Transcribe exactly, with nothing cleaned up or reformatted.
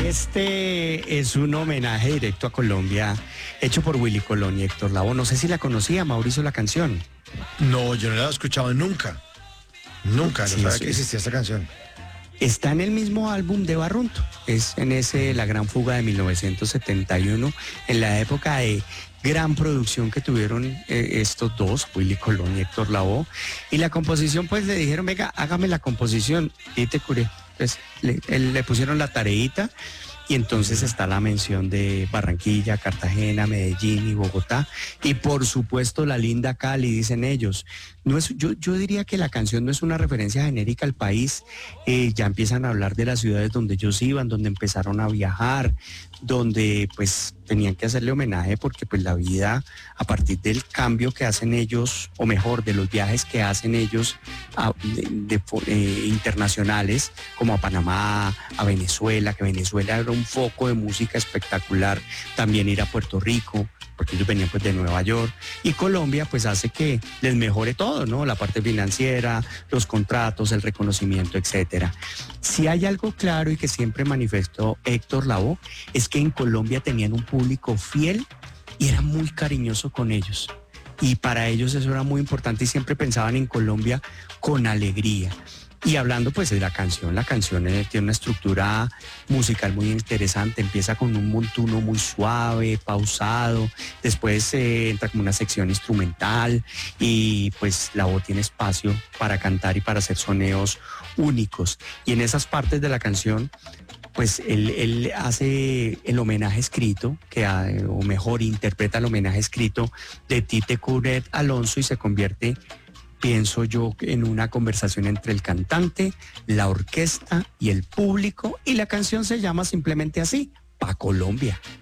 Este es un homenaje directo a Colombia, hecho por Willy Colón y Héctor Lavoe. No sé si la conocía, Mauricio, la canción. No, yo no la he escuchado nunca. Nunca, no Sí, sabía sí, que existía esta canción. Está en el mismo álbum de Barrunto, es en ese La Gran Fuga de mil novecientos setenta y uno, en la época de gran producción que tuvieron eh, estos dos, Willy Colón y Héctor Lavoe, y la composición pues le dijeron, venga, hágame la composición, y te curé. Pues le, le pusieron la tareita y entonces está la mención de Barranquilla, Cartagena, Medellín y Bogotá, y por supuesto la linda Cali, dicen ellos. No es, yo, yo diría que la canción no es una referencia genérica al país, eh, ya empiezan a hablar de las ciudades donde ellos iban, donde empezaron a viajar, donde pues tenían que hacerle homenaje porque pues la vida a partir del cambio que hacen ellos, o mejor, de los viajes que hacen ellos a, de, de, eh, internacionales, como a Panamá, a Venezuela, que Venezuela era un foco de música espectacular, también ir a Puerto Rico, porque ellos venían pues de Nueva York, y Colombia pues hace que les mejore todo, ¿no? La parte financiera, los contratos, el reconocimiento, etcétera. Si hay algo claro y que siempre manifestó Héctor Lavoe, es que en Colombia tenían un público fiel y era muy cariñoso con ellos. Y para ellos eso era muy importante y siempre pensaban en Colombia con alegría. Y hablando pues de la canción, la canción eh, tiene una estructura musical muy interesante, empieza con un montuno muy suave, pausado, después eh, entra como una sección instrumental y pues la voz tiene espacio para cantar y para hacer soneos únicos. Y en esas partes de la canción pues él, él hace el homenaje escrito, que, o mejor, interpreta el homenaje escrito de Tite Curet Alonso y se convierte, pienso yo, en una conversación entre el cantante, la orquesta y el público, y la canción se llama simplemente así, Pa' Colombia.